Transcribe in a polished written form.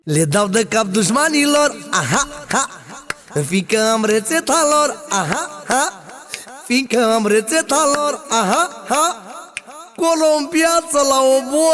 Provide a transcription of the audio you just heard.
Le dau de cap dușmanilor, aha, ha, fiindcă am rețeta lor, aha, ha, fiindcă am rețeta lor, aha, ha, colo în piață la obor.